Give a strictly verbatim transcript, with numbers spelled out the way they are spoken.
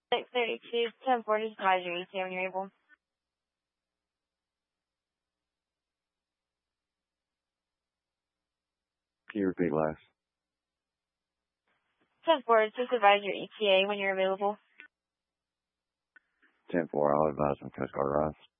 six thirty-two, ten four, just advise your E T A when you're able. Can you repeat last? ten four, just advise your E T A when you're available. ten four, I'll advise when Coast Guard arrives.